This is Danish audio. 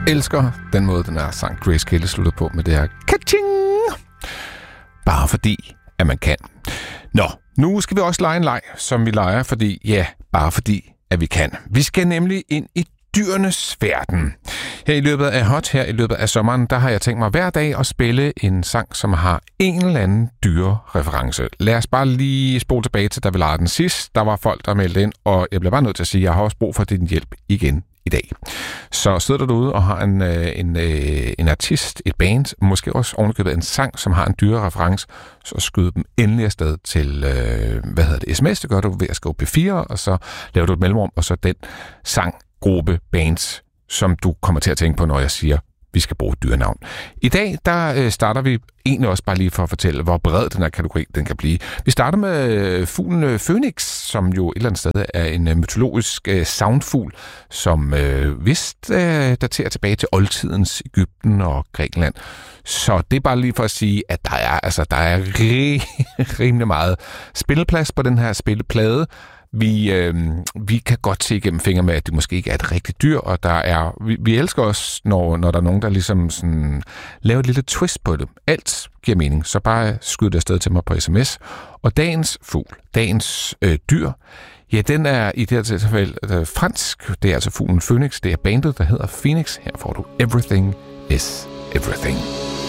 elsker den måde, den her sang Grace Kelly slutter på med det her ka-ching! Bare fordi, at man kan. Nå, nu skal vi også lege en leg, som vi leger, fordi, ja, bare fordi, at vi kan. Vi skal nemlig ind i dyrenes verden. Her i løbet af sommeren, der har jeg tænkt mig hver dag at spille en sang, som har en eller anden dyrereference. Lad os bare lige spole tilbage til, da vi legede den sidst. Der var folk, der meldte ind, og jeg bliver bare nødt til at sige, at jeg har også brug for din hjælp igen i dag. Så sidder du derude og har en artist, et band, måske også ovenikøbet en sang, som har en dyrereference, så skyd dem endelig afsted til, sms, det gør du ved at skrive P4, og så laver du et mellemrum, og så den sang, gruppe, bands, som du kommer til at tænke på, når jeg siger, vi skal bruge et dyrenavn. I dag, der starter vi egentlig også bare lige for at fortælle, hvor bred den her kategori den kan blive. Vi starter med fuglen Fønix, som jo et eller andet sted er en mytologisk soundfugl, som vist daterer tilbage til oldtidens Egypten og Grækenland. Så det er bare lige for at sige, at der er rimelig meget spilleplads på den her spilleplade. Vi kan godt se igennem fingre med, at det måske ikke er et rigtigt dyr, og vi elsker også, når der er nogen, der ligesom sådan laver et lille twist på det. Alt giver mening, så bare skyd det afsted til mig på sms. Og dagens fugl, dagens dyr, ja, den er i det her tilfælde fransk. Det er altså fuglen Fønix. Det er bandet, der hedder Phoenix. Her får du Everything is Everything.